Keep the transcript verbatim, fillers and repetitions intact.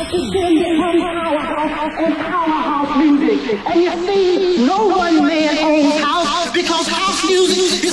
kicked in from powerhouse and powerhouse music. And you see, no one man owns house because house music